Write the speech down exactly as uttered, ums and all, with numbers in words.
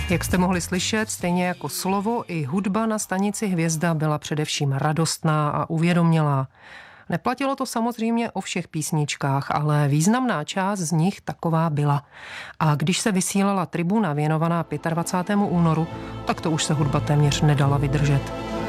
Jak jste mohli slyšet, stejně jako slovo, i hudba na stanici Hvězda byla především radostná a uvědomělá. Neplatilo to samozřejmě o všech písničkách, ale významná část z nich taková byla. A když se vysílala tribuna věnovaná dvacátému pátému únoru, tak to už se hudba téměř nedala vydržet.